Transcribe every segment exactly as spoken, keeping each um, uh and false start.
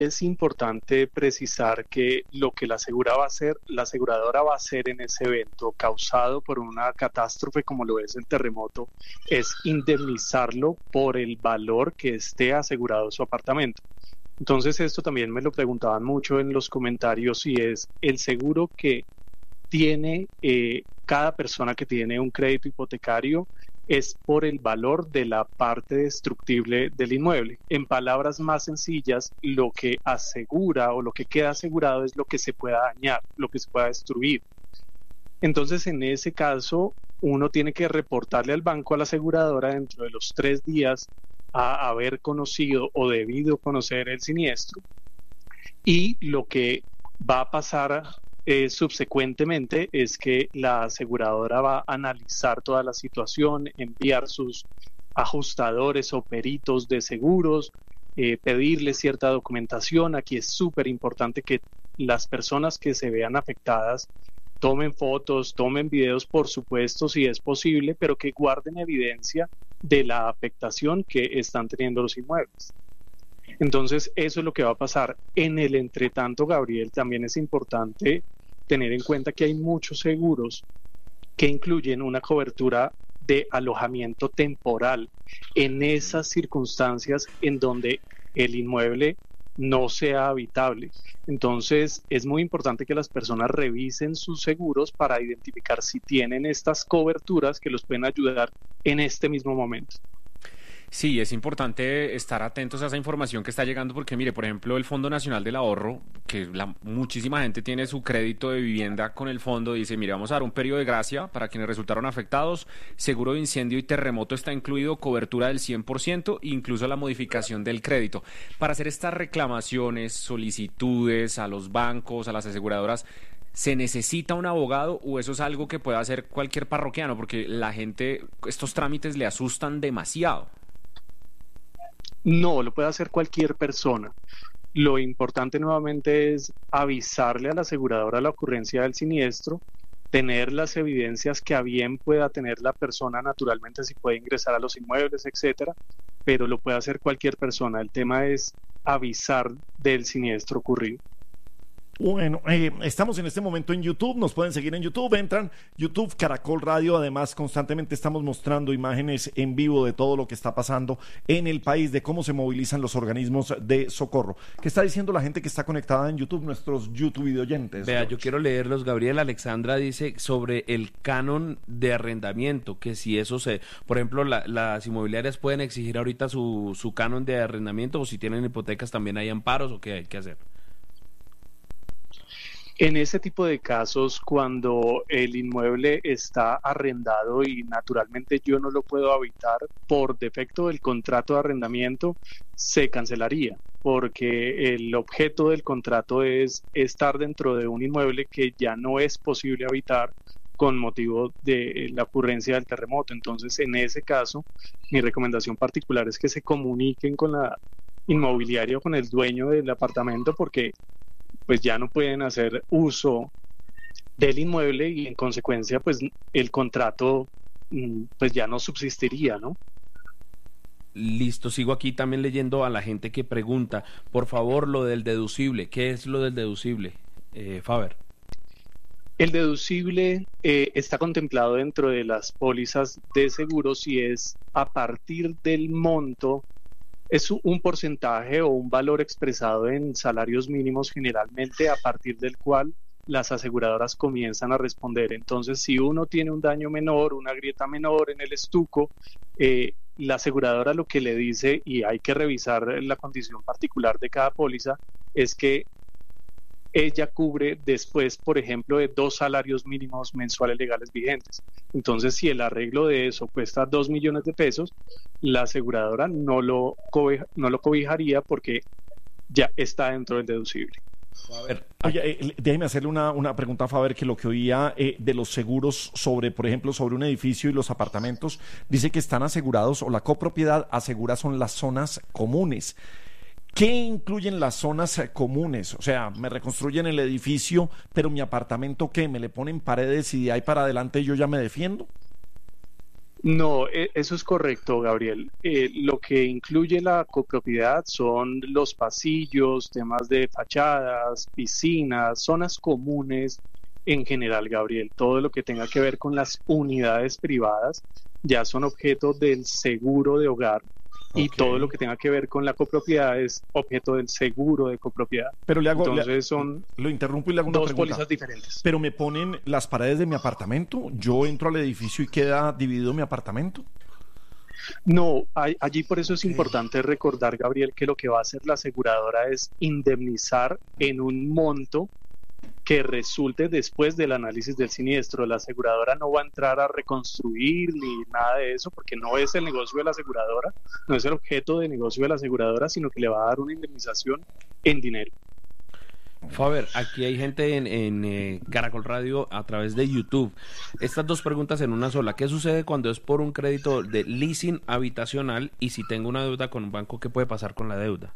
es importante precisar que lo que la asegura va a hacer, la aseguradora va a hacer en ese evento causado por una catástrofe como lo es el terremoto, es indemnizarlo por el valor que esté asegurado su apartamento. Entonces esto también me lo preguntaban mucho en los comentarios y es el seguro que tiene eh, cada persona que tiene un crédito hipotecario es por el valor de la parte destructible del inmueble. En palabras más sencillas, lo que asegura o lo que queda asegurado es lo que se pueda dañar, lo que se pueda destruir. Entonces, en ese caso, uno tiene que reportarle al banco, a la aseguradora, dentro de los tres días a haber conocido o debido conocer el siniestro. Y lo que va a pasar Eh, subsecuentemente es que la aseguradora va a analizar toda la situación, enviar sus ajustadores o peritos de seguros, eh, pedirle cierta documentación. Aquí es súper importante que las personas que se vean afectadas tomen fotos, tomen videos, por supuesto, si es posible, pero que guarden evidencia de la afectación que están teniendo los inmuebles. Entonces, eso es lo que va a pasar. En el entretanto, Gabriel, también es importante tener en cuenta que hay muchos seguros que incluyen una cobertura de alojamiento temporal en esas circunstancias en donde el inmueble no sea habitable. Entonces, es muy importante que las personas revisen sus seguros para identificar si tienen estas coberturas que los pueden ayudar en este mismo momento. Sí, es importante estar atentos a esa información que está llegando porque, mire, por ejemplo, el Fondo Nacional del Ahorro, que la, muchísima gente tiene su crédito de vivienda con el fondo, dice, mire, vamos a dar un periodo de gracia para quienes resultaron afectados, seguro de incendio y terremoto está incluido, cobertura del cien por ciento, incluso la modificación del crédito. Para hacer estas reclamaciones, solicitudes a los bancos, a las aseguradoras, ¿se necesita un abogado o eso es algo que puede hacer cualquier parroquiano? Porque la gente, estos trámites le asustan demasiado. No, lo puede hacer cualquier persona. Lo importante nuevamente es avisarle a la aseguradora la ocurrencia del siniestro, tener las evidencias que a bien pueda tener la persona, naturalmente si puede ingresar a los inmuebles, etcétera, pero lo puede hacer cualquier persona. El tema es avisar del siniestro ocurrido. Bueno, eh, estamos en este momento en YouTube, nos pueden seguir en YouTube, entran YouTube, Caracol Radio, además constantemente estamos mostrando imágenes en vivo de todo lo que está pasando en el país, de cómo se movilizan los organismos de socorro. ¿Qué está diciendo la gente que está conectada en YouTube, nuestros YouTube videoyentes? Vea, yo quiero leerlos. Gabriel Alexandra dice sobre el canon de arrendamiento, que si eso se, por ejemplo, la, las inmobiliarias pueden exigir ahorita su, su canon de arrendamiento o si tienen hipotecas también hay amparos o qué hay que hacer. En ese tipo de casos, cuando el inmueble está arrendado y naturalmente yo no lo puedo habitar, por defecto del contrato de arrendamiento se cancelaría, porque el objeto del contrato es estar dentro de un inmueble que ya no es posible habitar con motivo de la ocurrencia del terremoto. Entonces, en ese caso, mi recomendación particular es que se comuniquen con la inmobiliaria o con el dueño del apartamento, porque pues ya no pueden hacer uso del inmueble y en consecuencia pues el contrato pues ya no subsistiría, ¿no? Listo, sigo aquí también leyendo a la gente que pregunta, por favor, lo del deducible, ¿qué es lo del deducible, eh, Faber? El deducible eh, está contemplado dentro de las pólizas de seguros y es a partir del monto. Es un porcentaje o un valor expresado en salarios mínimos generalmente a partir del cual las aseguradoras comienzan a responder. Entonces, si uno tiene un daño menor, una grieta menor en el estuco, eh, la aseguradora lo que le dice, y hay que revisar la condición particular de cada póliza, es que ella cubre después, por ejemplo, de dos salarios mínimos mensuales legales vigentes. Entonces, si el arreglo de eso cuesta dos millones de pesos, la aseguradora no lo, cobija, no lo cobijaría porque ya está dentro del deducible. A ver, oye, eh, déjeme hacerle una, una pregunta a Faber, que lo que oía eh, de los seguros sobre, por ejemplo, sobre un edificio y los apartamentos, dice que están asegurados o la copropiedad asegura son las zonas comunes. ¿Qué incluyen las zonas comunes? O sea, me reconstruyen el edificio, pero mi apartamento, ¿qué? ¿Me le ponen paredes y de ahí para adelante yo ya me defiendo? No, e- eso es correcto, Gabriel. Eh, lo que incluye la copropiedad son los pasillos, temas de fachadas, piscinas, zonas comunes en general, Gabriel. Todo lo que tenga que ver con las unidades privadas ya son objeto del seguro de hogar y Ok. todo lo que tenga que ver con la copropiedad es objeto del seguro de copropiedad. Pero le hago, le- Entonces son lo interrumpo y le hago una dos pregunta. pólizas diferentes. Pero me ponen las paredes de mi apartamento, yo entro al edificio y queda dividido mi apartamento. No, hay- allí por eso es importante recordar, Gabriel, que lo que va a hacer la aseguradora es indemnizar en un monto que resulte después del análisis del siniestro. La aseguradora no va a entrar a reconstruir ni nada de eso, porque no es el negocio de la aseguradora, no es el objeto de negocio de la aseguradora, sino que le va a dar una indemnización en dinero. Faber, aquí hay gente en, en eh, Caracol Radio a través de YouTube. Estas dos preguntas en una sola. ¿Qué sucede cuando es por un crédito de leasing habitacional y si tengo una deuda con un banco, qué puede pasar con la deuda?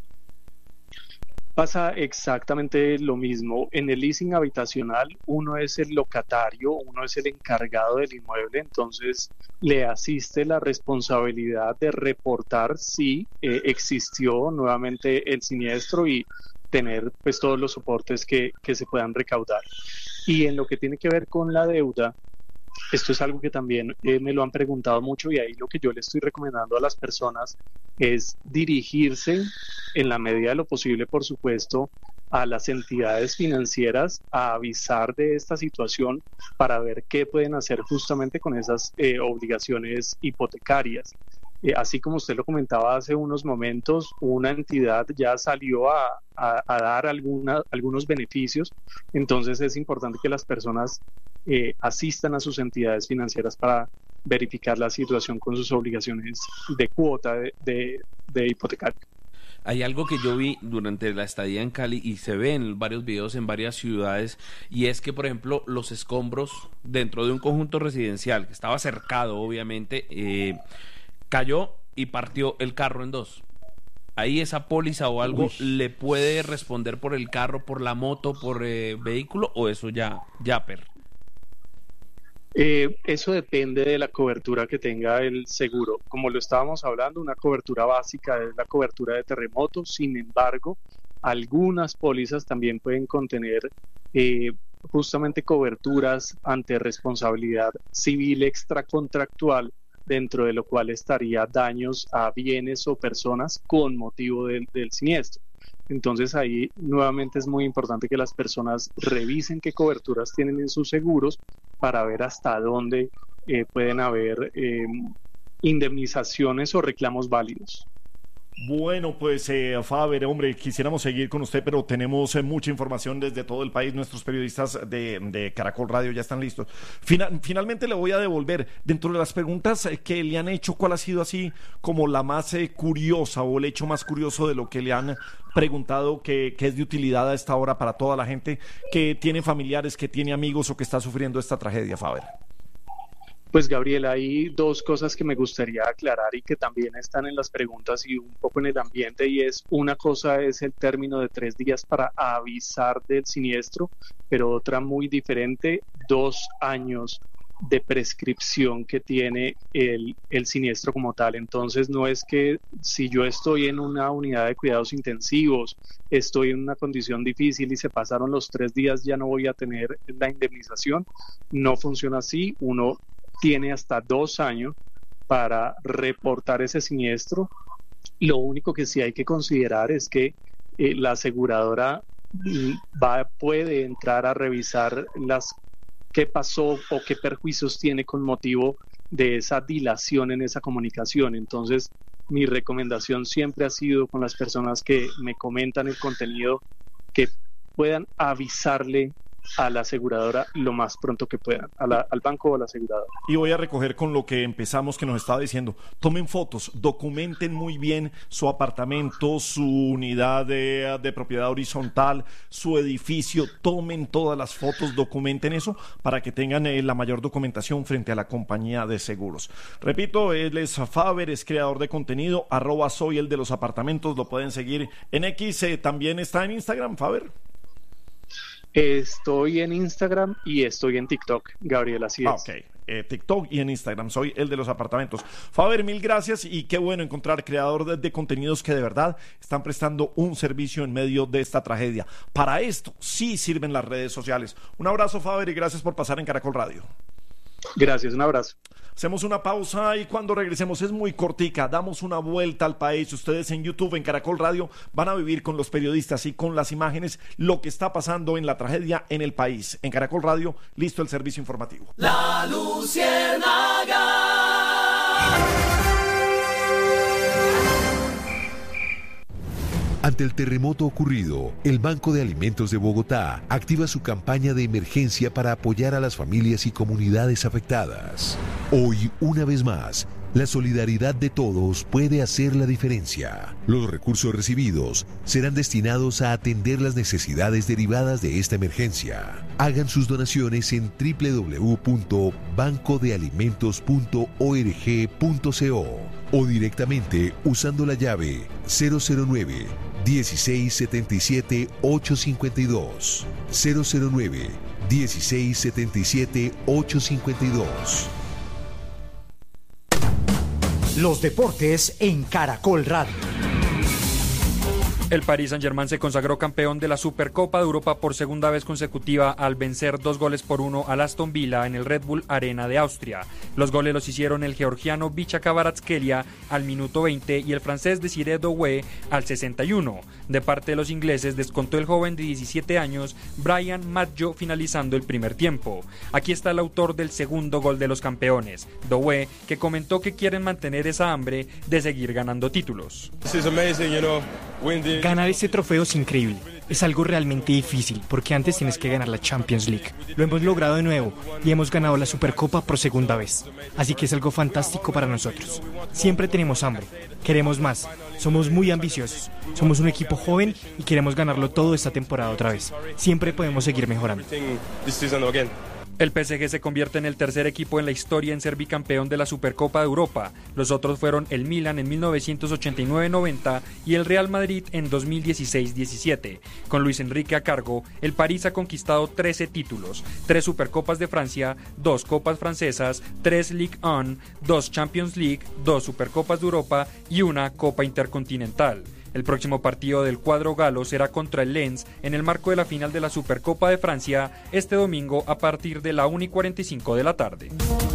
Pasa exactamente lo mismo. En el leasing habitacional, uno es el locatario, uno es el encargado del inmueble, entonces le asiste la responsabilidad de reportar si eh, existió nuevamente el siniestro y tener pues todos los soportes que, que se puedan recaudar. Y en lo que tiene que ver con la deuda, esto es algo que también eh, me lo han preguntado mucho y ahí lo que yo le estoy recomendando a las personas es dirigirse en la medida de lo posible, por supuesto, a las entidades financieras a avisar de esta situación para ver qué pueden hacer justamente con esas eh, obligaciones hipotecarias. Eh, así como usted lo comentaba hace unos momentos, una entidad ya salió a, a, a dar alguna, algunos beneficios, entonces es importante que las personas eh, asistan a sus entidades financieras para verificar la situación con sus obligaciones de cuota de, de, de hipotecario. Hay algo que yo vi durante la estadía en Cali y se ve en varios videos en varias ciudades, y es que, por ejemplo, los escombros dentro de un conjunto residencial que estaba cercado, obviamente, eh, cayó y partió el carro en dos. Ahí esa póliza o algo Uy. le puede responder por el carro, por la moto, por eh, vehículo, o eso ya, ya per. Eh, eso depende de la cobertura que tenga el seguro. Como lo estábamos hablando, una cobertura básica es la cobertura de terremoto. Sin embargo, algunas pólizas también pueden contener eh, justamente coberturas ante responsabilidad civil extracontractual, dentro de lo cual estaría daños a bienes o personas con motivo del, del siniestro. Entonces ahí nuevamente es muy importante que las personas revisen qué coberturas tienen en sus seguros para ver hasta dónde eh, pueden haber eh, indemnizaciones o reclamos válidos. Bueno, pues eh, Faber, hombre, quisiéramos seguir con usted, pero tenemos eh, mucha información desde todo el país. Nuestros periodistas de, de Caracol Radio ya están listos. Final, finalmente le voy a devolver, dentro de las preguntas eh, que le han hecho, ¿cuál ha sido así como la más eh, curiosa o el hecho más curioso de lo que le han preguntado que, que es de utilidad a esta hora para toda la gente que tiene familiares, que tiene amigos o que está sufriendo esta tragedia, Faber? Pues Gabriel, hay dos cosas que me gustaría aclarar y que también están en las preguntas y un poco en el ambiente, y es una cosa es el término de tres días para avisar del siniestro, pero otra muy diferente, dos años de prescripción que tiene el, el siniestro como tal. Entonces no es que si yo estoy en una unidad de cuidados intensivos, estoy en una condición difícil y se pasaron los tres días, ya no voy a tener la indemnización. No funciona así. Uno tiene hasta dos años para reportar ese siniestro. Lo único que sí hay que considerar es que eh, la aseguradora va, puede entrar a revisar las qué pasó o qué perjuicios tiene con motivo de esa dilación en esa comunicación. Entonces, mi recomendación siempre ha sido con las personas que me comentan el contenido que puedan avisarle a la aseguradora lo más pronto que puedan, a la, al banco o a la aseguradora. Y voy a recoger con lo que empezamos, que nos estaba diciendo. Tomen fotos, documenten muy bien su apartamento, su unidad de, de propiedad horizontal, su edificio. Tomen todas las fotos, documenten eso para que tengan eh, la mayor documentación frente a la compañía de seguros. Repito, él es Faber, es creador de contenido, arroba soy el de los apartamentos. Lo pueden seguir en X, eh, también está en Instagram, Faber. Estoy en Instagram y estoy en TikTok, Gabriel, así es. Ah, ok. eh, TikTok y en Instagram. Soy el de los apartamentos. Faber, mil gracias y qué bueno encontrar creadores de, de contenidos que de verdad están prestando un servicio en medio de esta tragedia. Para esto sí sirven las redes sociales. Un abrazo, Faber, y gracias por pasar en Caracol Radio. Gracias, un abrazo. Hacemos una pausa y cuando regresemos es muy cortica, damos una vuelta al país. Ustedes en YouTube, en Caracol Radio, van a vivir con los periodistas y con las imágenes lo que está pasando en la tragedia en el país. En Caracol Radio, listo el servicio informativo. La Luciérnaga. Ante el terremoto ocurrido, el Banco de Alimentos de Bogotá activa su campaña de emergencia para apoyar a las familias y comunidades afectadas. Hoy, una vez más, la solidaridad de todos puede hacer la diferencia. Los recursos recibidos serán destinados a atender las necesidades derivadas de esta emergencia. Hagan sus donaciones en doble u doble u doble u punto banco de alimentos punto org punto co o directamente usando la llave cero cero nueve, dieciséis setenta y siete, ochocientos cincuenta y dos. cero cero nueve, dieciséis setenta y siete, ochocientos cincuenta y dos. Los deportes en Caracol Radio. El Paris Saint-Germain se consagró campeón de la Supercopa de Europa por segunda vez consecutiva al vencer dos goles por uno al Aston Villa en el Red Bull Arena de Austria. Los goles los hicieron el georgiano Vicha Kvaratskhelia al minuto veinte y el francés Desiré Doué al sesenta y uno. De parte de los ingleses descontó el joven de diecisiete años Brian Maggio finalizando el primer tiempo. Aquí está el autor del segundo gol de los campeones, Doué, que comentó que quieren mantener esa hambre de seguir ganando títulos. Ganar este trofeo es increíble, es algo realmente difícil porque antes tienes que ganar la Champions League. Lo hemos logrado de nuevo y hemos ganado la Supercopa por segunda vez, así que es algo fantástico para nosotros. Siempre tenemos hambre, queremos más, somos muy ambiciosos, somos un equipo joven y queremos ganarlo todo esta temporada otra vez. Siempre podemos seguir mejorando. El P S G se convierte en el tercer equipo en la historia en ser bicampeón de la Supercopa de Europa. Los otros fueron el Milan en mil novecientos ochenta y nueve noventa y el Real Madrid en dos mil dieciséis diecisiete. Con Luis Enrique a cargo, el París ha conquistado trece títulos, tres Supercopas de Francia, dos Copas francesas, tres Ligue uno, dos Champions League, dos Supercopas de Europa y una Copa Intercontinental. El próximo partido del cuadro galo será contra el Lens en el marco de la final de la Supercopa de Francia este domingo a partir de la una y cuarenta y cinco de la tarde.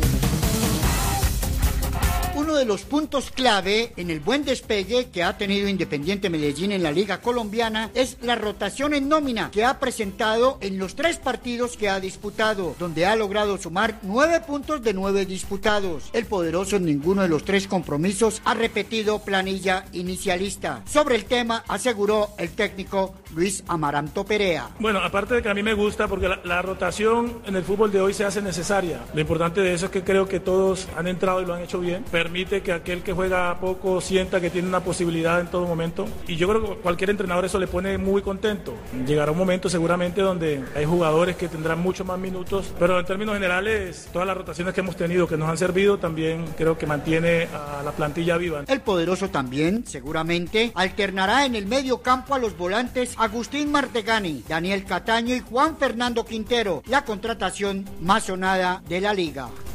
Uno de los puntos clave en el buen despegue que ha tenido Independiente Medellín en la Liga Colombiana es la rotación en nómina que ha presentado en los tres partidos que ha disputado, donde ha logrado sumar nueve puntos de nueve disputados. El poderoso en ninguno de los tres compromisos ha repetido planilla inicialista. Sobre el tema aseguró el técnico Luis Amaranto Perea. Bueno, aparte de que a mí me gusta porque la, la rotación en el fútbol de hoy se hace necesaria. Lo importante de eso es que creo que todos han entrado y lo han hecho bien. Permite que aquel que juega poco sienta que tiene una posibilidad en todo momento. Y yo creo que cualquier entrenador eso le pone muy contento. Llegará un momento seguramente donde hay jugadores que tendrán mucho más minutos, pero en términos generales todas las rotaciones que hemos tenido que nos han servido también creo que mantiene a la plantilla viva. El poderoso también seguramente alternará en el medio campo a los volantes Agustín Martegani, Daniel Cataño y Juan Fernando Quintero, la contratación más sonada de la liga.